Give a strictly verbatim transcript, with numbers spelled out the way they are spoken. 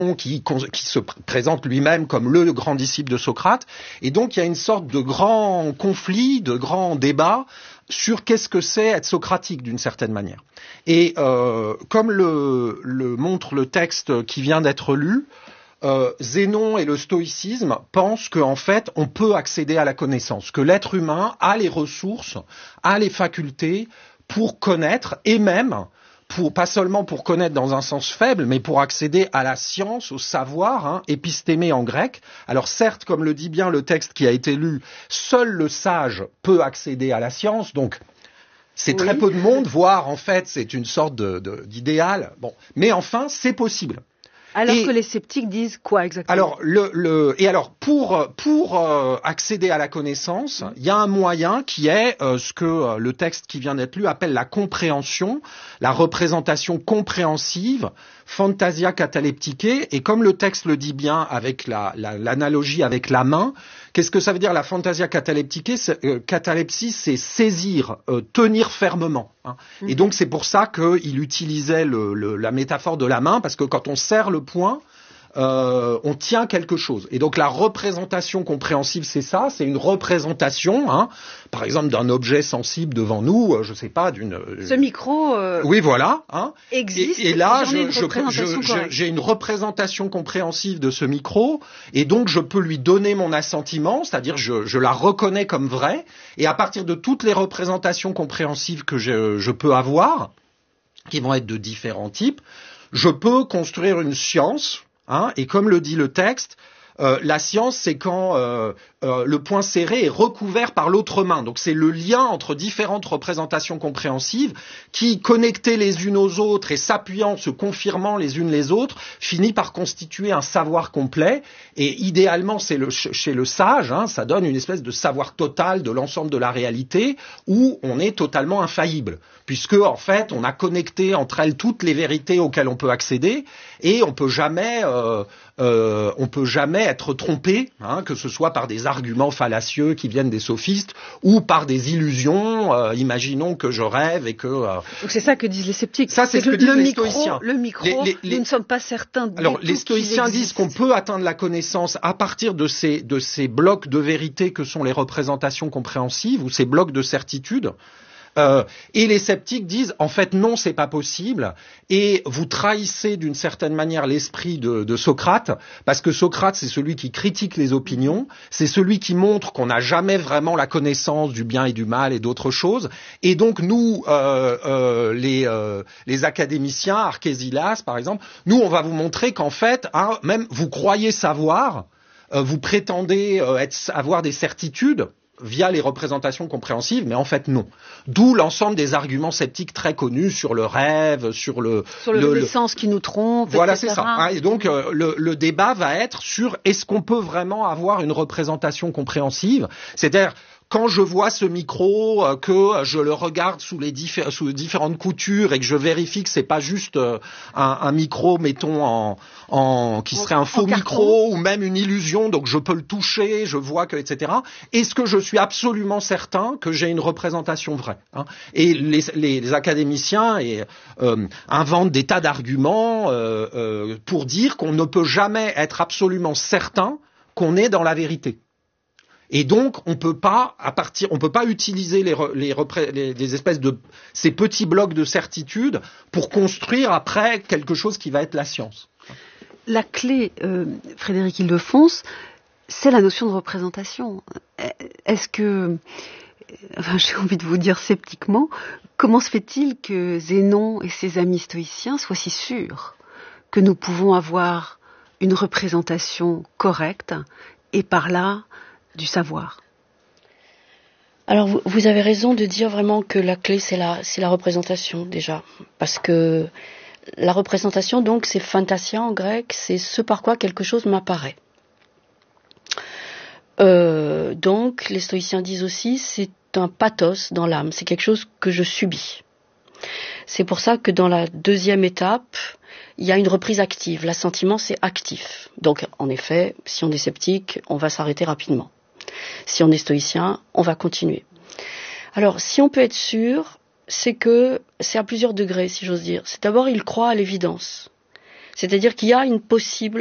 qui, qui se présente lui-même comme le grand disciple de Socrate. Et donc, il y a une sorte de grand conflit, de grand débat sur qu'est-ce que c'est être socratique d'une certaine manière. Et euh, comme le, le montre le texte qui vient d'être lu, euh, Zénon et le stoïcisme pensent qu'en fait, on peut accéder à la connaissance, que l'être humain a les ressources, a les facultés pour connaître et même Pour, pas seulement pour connaître dans un sens faible, mais pour accéder à la science, au savoir, hein, épistémé en grec. Alors certes, comme le dit bien le texte qui a été lu, seul le sage peut accéder à la science, donc c'est oui. très peu de monde, voire en fait c'est une sorte de, de, d'idéal. Bon, mais enfin c'est possible. Alors et, que les sceptiques disent quoi exactement? Alors le, le et alors pour pour euh, accéder à la connaissance, il mmh. y a un moyen qui est euh, ce que euh, le texte qui vient d'être lu appelle la compréhension, la représentation compréhensive, fantasia cataleptique. Et comme le texte le dit bien avec la, la, l'analogie avec la main, qu'est-ce que ça veut dire la fantasia cataleptique? C'est, euh, catalepsie, c'est saisir, euh, tenir fermement. Hein. Mmh. Et donc c'est pour ça qu'il utilisait le, le, la métaphore de la main, parce que quand on serre le poing, euh, on tient quelque chose. Et donc la représentation compréhensive, c'est ça, c'est une représentation, hein, par exemple d'un objet sensible devant nous, euh, je sais pas, d'une. Ce micro. Euh, oui, voilà. Hein, existe. Et, et là, je, je, je, je, j'ai une représentation compréhensive de ce micro, et donc je peux lui donner mon assentiment, c'est-à-dire je, je la reconnais comme vraie, et à partir de toutes les représentations compréhensives que je, je peux avoir, qui vont être de différents types, je peux construire une science. Hein, et comme le dit le texte, euh, la science, c'est quand euh, euh, le poing serré est recouvert par l'autre main. Donc c'est le lien entre différentes représentations compréhensives qui, connectées les unes aux autres et s'appuyant, se confirmant les unes les autres, finit par constituer un savoir complet. Et idéalement, c'est le, chez le sage, hein, ça donne une espèce de savoir total de l'ensemble de la réalité où on est totalement infaillible. Puisque, en fait, on a connecté entre elles toutes les vérités auxquelles on peut accéder et on peut jamais, euh, euh, on peut jamais être trompé, hein, que ce soit par des arguments fallacieux qui viennent des sophistes ou par des illusions. Euh, imaginons que je rêve et que. Euh, Donc c'est ça que disent les sceptiques. Ça, c'est, c'est ce que disent les stoïciens. Le micro, les, les, les... nous ne sommes pas certains. Du Alors, tout les stoïciens disent qu'on peut atteindre la connaissance à partir de ces de ces blocs de vérité que sont les représentations compréhensives ou ces blocs de certitude. Euh, et les sceptiques disent en fait non, c'est pas possible, et vous trahissez d'une certaine manière l'esprit de, de Socrate, parce que Socrate c'est celui qui critique les opinions, c'est celui qui montre qu'on n'a jamais vraiment la connaissance du bien et du mal et d'autres choses, et donc nous euh, euh, les euh, les académiciens, Archésilas par exemple, nous on va vous montrer qu'en fait hein, même vous croyez savoir, euh, vous prétendez euh, être, avoir des certitudes via les représentations compréhensives, mais en fait non. D'où l'ensemble des arguments sceptiques très connus sur le rêve, sur le... Sur le, le, le sens qui nous trompe, voilà, et cetera. C'est ça. Hein, et donc, euh, le, le débat va être sur est-ce qu'on peut vraiment avoir une représentation compréhensive ? C'est-à-dire, quand je vois ce micro, euh, que je le regarde sous les, diffé- sous les différentes coutures et que je vérifie que c'est pas juste euh, un, un micro, mettons en, en qui serait un faux micro ou même une illusion, donc je peux le toucher, je vois que et cetera. Est-ce que je suis absolument certain que j'ai une représentation vraie hein ? Et les, les, les académiciens et, euh, inventent des tas d'arguments euh, euh, pour dire qu'on ne peut jamais être absolument certain qu'on est dans la vérité. Et donc, on peut pas, à partir, on peut pas utiliser les, les, les, les espèces de ces petits blocs de certitude pour construire après quelque chose qui va être la science. La clé, euh, Frédéric Ildefonse, c'est la notion de représentation. Est-ce que, enfin, j'ai envie de vous dire sceptiquement, comment se fait-il que Zénon et ses amis stoïciens soient si sûrs que nous pouvons avoir une représentation correcte et par là du savoir? Alors vous, vous avez raison de dire vraiment que la clé c'est la, c'est la représentation déjà, parce que la représentation donc c'est fantasia en grec, c'est ce par quoi quelque chose m'apparaît. Euh, donc les stoïciens disent aussi c'est un pathos dans l'âme, c'est quelque chose que je subis. C'est pour ça que dans la deuxième étape, il y a une reprise active. L'assentiment, c'est actif. Donc, en effet, si on est sceptique, on va s'arrêter rapidement. Si on est stoïcien, on va continuer. Alors, si on peut être sûr, c'est que c'est à plusieurs degrés, si j'ose dire. C'est d'abord, il croit à l'évidence. C'est-à-dire qu'il y a une possible